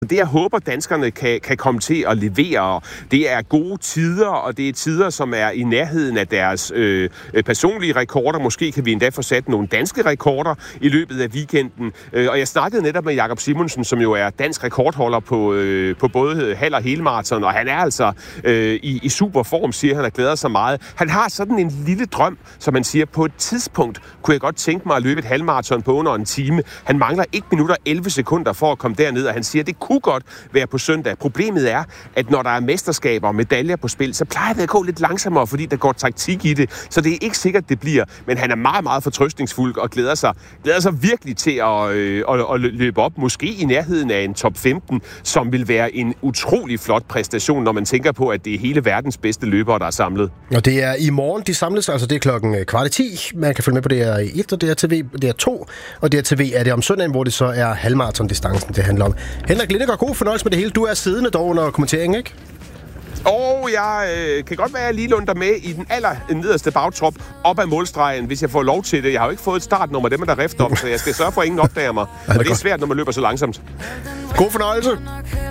Det, jeg håber, danskerne kan komme til at levere, det er gode tider, og det er tider, som er i nærheden af deres personlige rekorder. Måske kan vi endda få sat nogle danske rekorder i løbet af weekenden. Og jeg snakkede netop med Jakob Simonsen, som jo er dansk rekordholder på både halv- og helmaraton, og han er altså i super form, siger han, og glæder sig meget. Han har sådan en lille drøm, som han siger, på et tidspunkt kunne jeg godt tænke mig at løbe et halvmaraton på under en time. Han mangler 1 minut og 11 sekunder for at komme derned, og han siger, det kunne godt være på søndag. Problemet er, at når der er mesterskaber og medaljer på spil, så plejer det at gå lidt langsommere, fordi der går taktik i det. Så det er ikke sikkert, det bliver. Men han er meget, meget fortrøstningsfuld og glæder sig virkelig til at løbe op. Måske i nærheden af en top 15, som vil være en utrolig flot præstation, når man tænker på, at det er hele verdens bedste løbere, der er samlet. Og det er i morgen, de samles, altså det er klokken 9:15. Man kan følge med på DR1 og DRTV, DR2, og DRTV er det om søndagen, hvor det så er halvmarathon-distancen, det handler om. Henrik Lindegaard, god fornøjelse med det hele. Du er siddende dog under kommenteringen, ikke? Og jeg kan godt være, at jeg lige lunder med i den nederste bagtrop op ad målstregen, hvis jeg får lov til det. Jeg har jo ikke fået et startnummer, dem er der rift om, så jeg skal sørge for, at ingen opdager mig. Og det er svært, når man løber så langsomt. God fornøjelse!